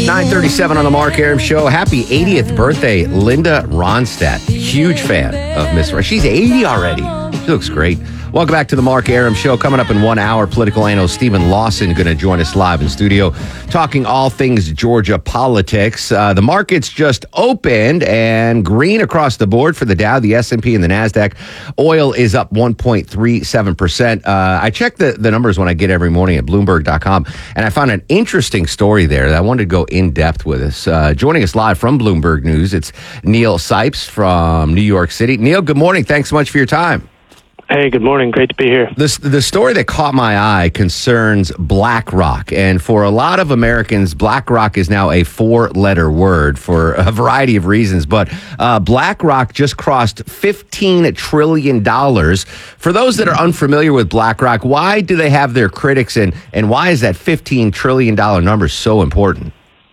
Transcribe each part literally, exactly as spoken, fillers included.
nine thirty-seven on the Mark Arum Show. Happy eightieth birthday, Linda Ronstadt. Huge fan of Miss Ron. She's eighty already. She looks great. Welcome back to the Mark Arum Show. Coming up in one hour, political analyst Stephen Lawson going to join us live in studio, talking all things Georgia politics. Uh, the markets just opened and green across the board for the Dow, the S and P, and the NASDAQ. Oil is up one point three seven percent. Uh, I check the, the numbers when I get every morning at Bloomberg dot com, and I found an interesting story there that I wanted to go in depth with us. Uh, joining us live from Bloomberg News, it's Neil Sipes from New York City. Neil, good morning. Thanks so much for your time. Hey, good morning. Great to be here. The, the story that caught my eye concerns BlackRock. And for a lot of Americans, BlackRock is now a four-letter word for a variety of reasons. But uh, BlackRock just crossed fifteen trillion dollars. For those that are unfamiliar with BlackRock, why do they have their critics, and, and why is that fifteen trillion dollars number so important?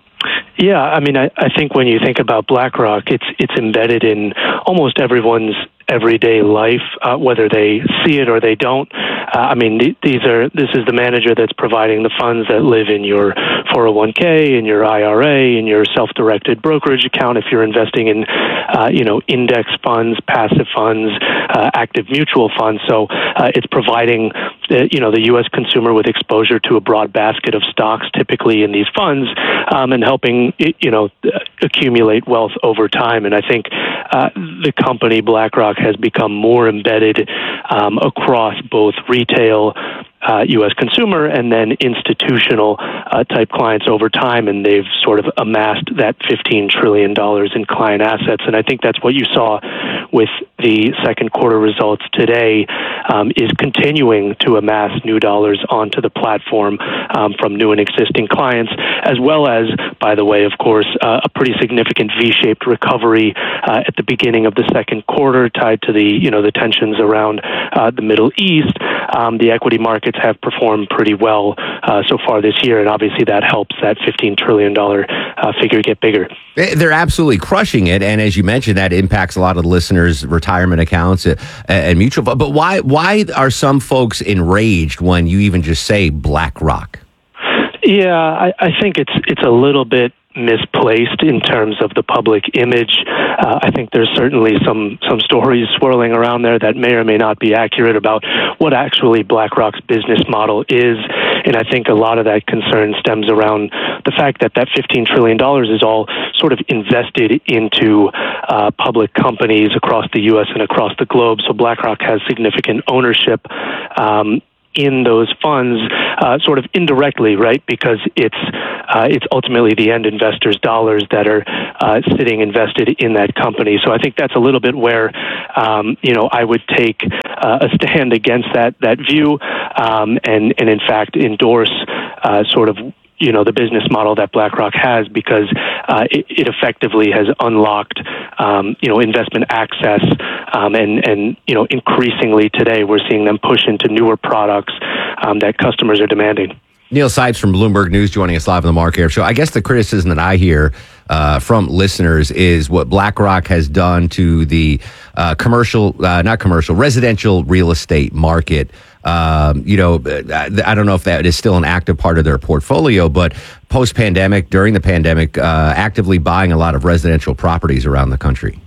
Yeah, I mean, I, I think when you think about BlackRock, it's it's embedded in almost everyone's everyday life, uh, whether they see it or they don't. Uh, I mean, th- these are this is the manager that's providing the funds that live in your four oh one k, in your I R A, in your self-directed brokerage account. If you're investing in, uh, you know, index funds, passive funds, uh, active mutual funds, so uh, it's providing, the, you know, the U S consumer with exposure to a broad basket of stocks, typically in these funds, um, and helping, you know, accumulate wealth over time. And I think uh, the company BlackRock has become more embedded um, across both retail, uh, U S consumer, and then institutional uh, type clients over time, and they've sort of amassed that fifteen trillion dollars in client assets. And I think that's what you saw with the second quarter results today, um, is continuing to amass new dollars onto the platform um, from new and existing clients, as well as, by the way, of course, uh, a pretty significant V-shaped recovery uh, at the beginning of the second quarter, tied to the, you know, the tensions around uh, the Middle East. Um, the equity markets have performed pretty well uh, so far this year, and obviously that helps that fifteen trillion dollars uh, figure get bigger. They're absolutely crushing it, and as you mentioned, that impacts a lot of the listeners' retirement accounts and, and mutual funds. But why why are some folks enraged when you even just say BlackRock? Yeah, I, I think it's it's a little bit misplaced in terms of the public image. Uh, I think there's certainly some some stories swirling around there that may or may not be accurate about what actually BlackRock's business model is. And I think a lot of that concern stems around the fact that that fifteen trillion dollars is all sort of invested into uh, public companies across the U S and across the globe. So BlackRock has significant ownership um, in those funds, uh, sort of indirectly, right? Because it's uh, it's ultimately the end investors' dollars that are uh, sitting invested in that company. So I think that's a little bit where um, you know I would take uh, a stand against that that view, um, and and in fact endorse uh, sort of, you know, the business model that BlackRock has, because uh, it, it effectively has unlocked, um, you know, investment access, um, and and you know, increasingly today we're seeing them push into newer products um, that customers are demanding. Neil Sipes from Bloomberg News joining us live on the Mark Arum Show. I guess the criticism that I hear uh, from listeners is what BlackRock has done to the uh, commercial, uh, not commercial, residential real estate market. Um, you know, I don't know if that is still an active part of their portfolio, but post-pandemic, during the pandemic, uh, actively buying a lot of residential properties around the country.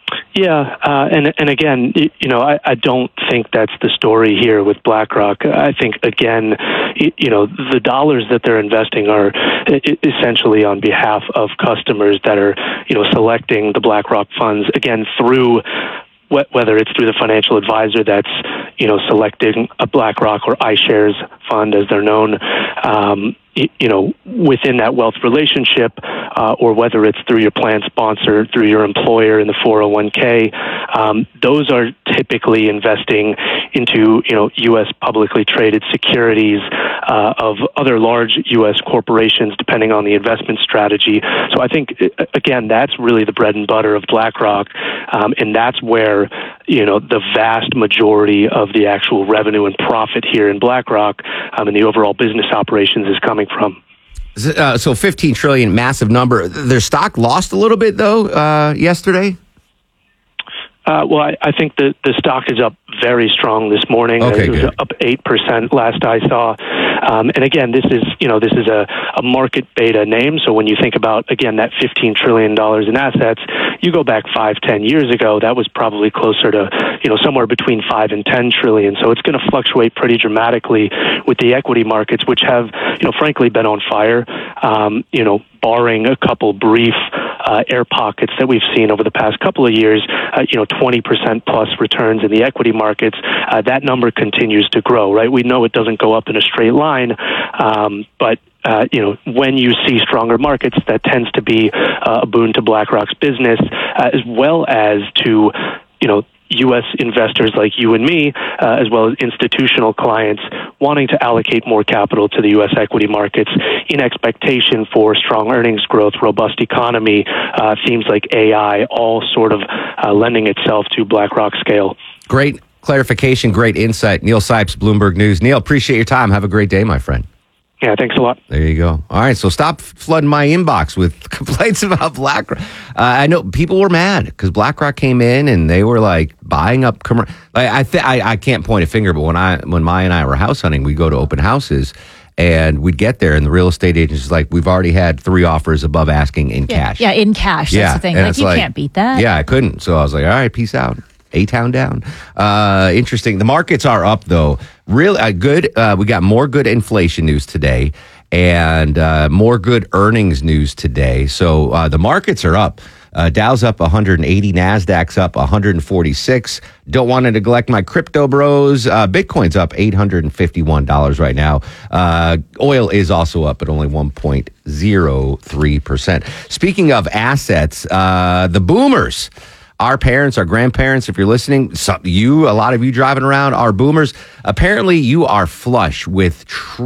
Yeah, uh, and and again, you know, I, I don't think that's the story here with BlackRock. I think, again, you know, the dollars that they're investing are essentially on behalf of customers that are, you know, selecting the BlackRock funds, again, through whether it's through the financial advisor that's, you know, selecting a BlackRock or iShares fund, as they're known, um, you know, within that wealth relationship, uh, or whether it's through your plan sponsor, through your employer in the four oh one k, um, those are typically investing into, you know, U S publicly traded securities uh, of other large U S corporations, depending on the investment strategy. So I think, again, that's really the bread and butter of BlackRock, um, and that's where, you know, the vast majority of the actual revenue and profit here in BlackRock um, and the overall business operations is coming from. Uh, so fifteen trillion, massive number. Their stock lost a little bit, though, uh, yesterday? Uh, well, I, I think the, the stock is up very strong this morning. Okay, it was good. up eight percent last I saw. Um, and again, this is you know this is a, a market beta name. So when you think about again that fifteen trillion dollars in assets, you go back five, ten years ago, that was probably closer to you know somewhere between five and ten trillion. So it's going to fluctuate pretty dramatically with the equity markets, which have you know frankly been on fire. Um, you know, barring a couple brief uh, air pockets that we've seen over the past couple of years, uh, you know, twenty percent plus returns in the equity markets, uh, that number continues to grow, right? We know it doesn't go up in a straight line, um, but Uh, you know, when you see stronger markets, that tends to be uh, a boon to BlackRock's business, uh, as well as to, you know, U S investors like you and me, uh, as well as institutional clients wanting to allocate more capital to the U S equity markets in expectation for strong earnings growth, robust economy, uh, themes like A I, all sort of uh, lending itself to BlackRock scale. Great clarification, great insight. Neil Sipes, Bloomberg News. Neil, appreciate your time. Have a great day, my friend. Yeah, thanks a lot. There you go. All right, so stop flooding my inbox with complaints about BlackRock. Uh, I know people were mad because BlackRock came in and they were like buying up. Com- like, I, th- I I can't point a finger, but when I when Maya and I were house hunting, we go to open houses and we'd get there, and the real estate agent is like, "We've already had three offers above asking in yeah, cash." Yeah, in cash. That's yeah, the thing. and Like you like, can't beat that. Yeah, I couldn't. So I was like, "All right, peace out." A-Town down. Uh, interesting. The markets are up, though. Really uh, good. Uh, we got more good inflation news today and uh, more good earnings news today. So uh, the markets are up. Uh, Dow's up one hundred eighty. NASDAQ's up one hundred forty-six. Don't want to neglect my crypto bros. Uh, Bitcoin's up eight hundred fifty-one dollars right now. Uh, oil is also up at only one point zero three percent. Speaking of assets, uh, the boomers, our parents, our grandparents, if you're listening, some, you, a lot of you driving around are boomers. Apparently, you are flush with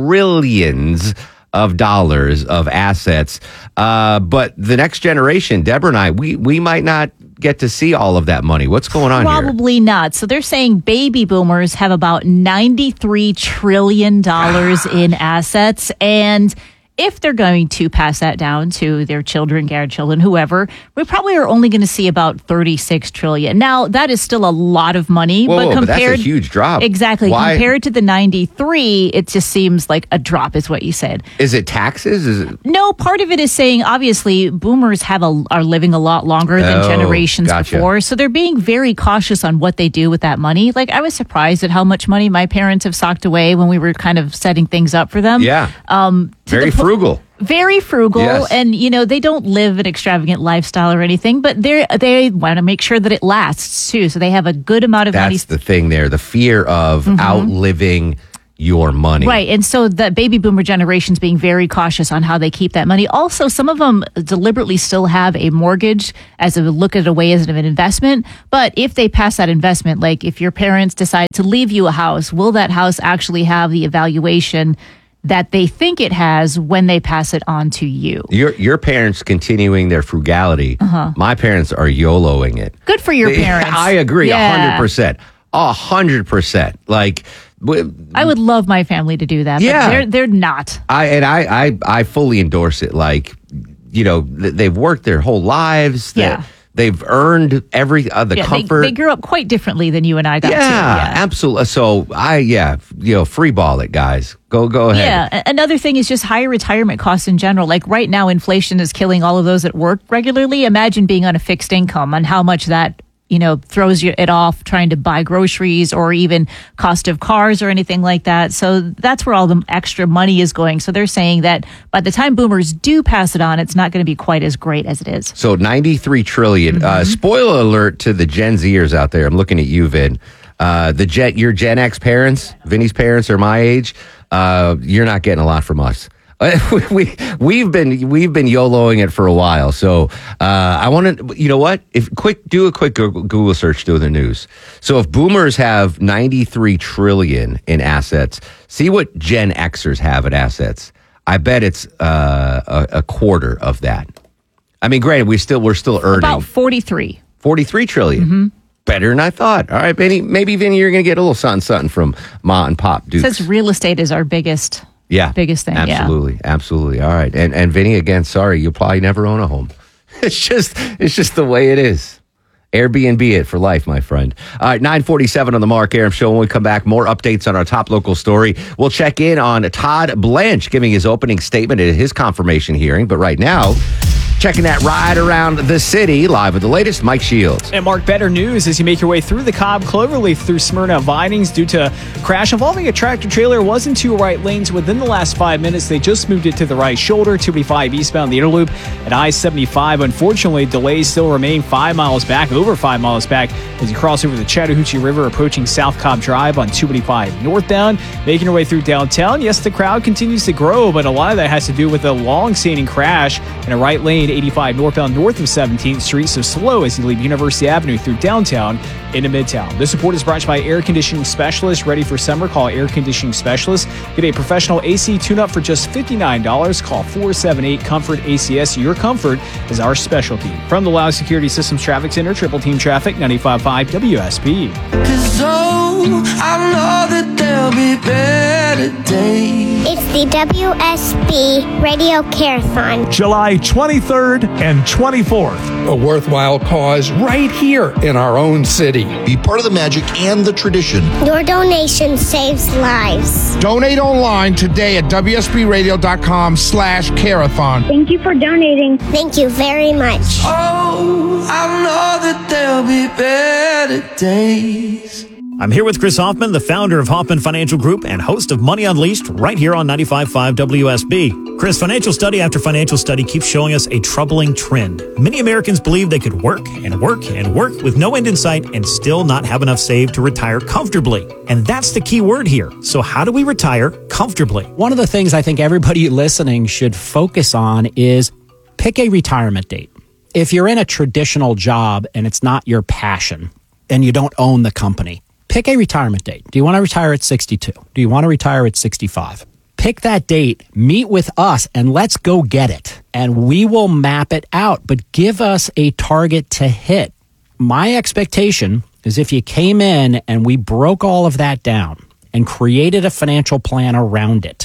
trillions of dollars of assets. Uh, but the next generation, Deborah and I, we, we might not get to see all of that money. What's going on here? Probably not. So they're saying baby boomers have about ninety-three trillion dollars in assets. And if they're going to pass that down to their children, grandchildren, whoever, we probably are only going to see about thirty-six trillion. Now, that is still a lot of money, Whoa, but whoa, compared, but that's a huge drop. Exactly. Why? Compared to the ninety-three, it just seems like a drop is what you said. Is it taxes? Is it? No, part of it is saying, obviously, boomers have a, are living a lot longer than Oh, generations gotcha. before. So they're being very cautious on what they do with that money. Like, I was surprised at how much money my parents have socked away when we were kind of setting things up for them. Yeah. Um, to Very the po- frugal. Very frugal, Yes. and you know they don't live an extravagant lifestyle or anything, but they they want to make sure that it lasts too. So they have a good amount of money. That's the thing there. The fear of outliving your money. Right. And so the baby boomer generation's being very cautious on how they keep that money. Also, some of them deliberately still have a mortgage as a look at a way as an investment. But if they pass that investment, like if your parents decide to leave you a house, will that house actually have the evaluation that they think it has when they pass it on to you? Your your parents continuing their frugality. My parents are YOLOing it. Good for your parents. I agree, a Yeah. hundred percent, a hundred percent. Like, w- I would love my family to do that. But Yeah. they're they're not. I and I I I fully endorse it. Like, you know, th- they've worked their whole lives. They- Yeah. They've earned every uh, the Yeah, they, comfort. they grew up quite differently than you and I got yeah, to. Yeah. absolutely. So I yeah, you know, free ball it, guys. Go go ahead. Yeah. A- Another thing is just higher retirement costs in general. Like right now, inflation is killing all of those that work regularly. Imagine being on a fixed income and how much that, you know, throws you it off trying to buy groceries or even cost of cars or anything like that. So that's where all the extra money is going. So they're saying that by the time boomers do pass it on, it's not going to be quite as great as it is. So ninety-three trillion. Uh, spoiler alert to the Gen Zers out there. I'm looking at you, Vin. Uh, the Gen, your Gen X parents, Vinny's parents are my age. Uh, you're not getting a lot from us. we we've been we've been YOLOing it for a while. So uh, I want to, you know what? If quick, do a quick Google, Google search through the news. So if boomers have ninety-three trillion in assets, see what Gen Xers have in assets. I bet it's uh, a, a quarter of that. I mean, granted, we still we're still earning About forty-three. forty-three trillion. Mm-hmm. Better than I thought. All right, Vinny. Maybe Vinny, you're going to get a little something, something from Ma and Pop Dukes. Says real estate is our biggest. Yeah, biggest thing, yeah. Absolutely, absolutely. All right, and and Vinny, again, sorry, you'll probably never own a home. It's just it's just the way it is. Airbnb it for life, my friend. All right, nine forty-seven on the Mark Arum Show. When we come back, more updates on our top local story. We'll check in on Todd Blanche giving his opening statement at his confirmation hearing. But right now, checking that ride around the city, live with the latest, Mike Shields. And Mark, better news as you make your way through the Cobb Cloverleaf through Smyrna Vinings due to crash involving a tractor trailer. Was in two right lanes within the last five minutes. They just moved it to the right shoulder, two eighty-five eastbound the inner loop at I seventy-five. Unfortunately, delays still remain five miles back, over five miles back as you cross over the Chattahoochee River approaching South Cobb Drive on two eighty-five northbound. Making your way through downtown. Yes, the crowd continues to grow, but a lot of that has to do with a long-standing crash in a right lane eighty-five northbound north of seventeenth Street, so slow as you leave University Avenue through downtown into Midtown. This report is brought to you by Air Conditioning Specialist. Ready for summer? Call Air Conditioning Specialist. Get a professional A C tune-up for just fifty-nine dollars. Call four seven eight, COMFORT A C S. Your comfort is our specialty. From the Loud Security Systems Traffic Center, Triple Team Traffic, ninety-five point five W S P. Cause oh, I know that there'll be better days. It's the W S B Radio Carathon. July twenty-third and twenty-fourth. A worthwhile cause right here in our own city. Be part of the magic and the tradition. Your donation saves lives. Donate online today at W S B radio dot com slash carathon. Thank you for donating. Thank you very much. Oh, I know that there'll be better days. I'm here with Chris Hoffman, the founder of Hoffman Financial Group and host of Money Unleashed right here on ninety-five point five W S B. Chris, financial study after financial study keeps showing us a troubling trend. Many Americans believe they could work and work and work with no end in sight and still not have enough saved to retire comfortably. And that's the key word here. So how do we retire comfortably? One of the things I think everybody listening should focus on is pick a retirement date. If you're in a traditional job and it's not your passion and you don't own the company, pick a retirement date. Do you want to retire at sixty-two? Do you want to retire at sixty-five? Pick that date, meet with us, and let's go get it. And we will map it out, but give us a target to hit. My expectation is if you came in and we broke all of that down and created a financial plan around it,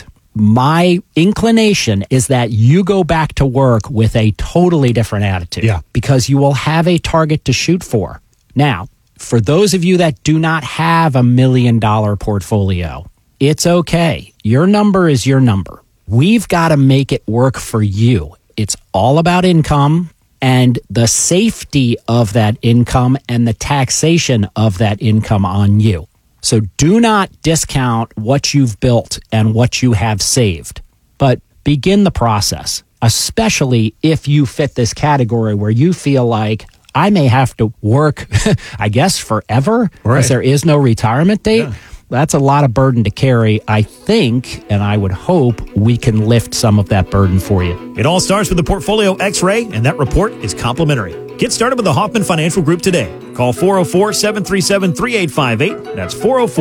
my inclination is that you go back to work with a totally different attitude. Yeah. Because you will have a target to shoot for. Now, for those of you that do not have a million dollar portfolio, it's okay. Your number is your number. We've got to make it work for you. It's all about income and the safety of that income and the taxation of that income on you. So do not discount what you've built and what you have saved, but begin the process, especially if you fit this category where you feel like I may have to work, I guess, forever, because Right. there is no retirement date. Yeah. That's a lot of burden to carry. I think, and I would hope, we can lift some of that burden for you. It all starts with the Portfolio X-Ray, and that report is complimentary. Get started with the Hoffman Financial Group today. Call four oh four, seven three seven, three eight five eight. That's four oh four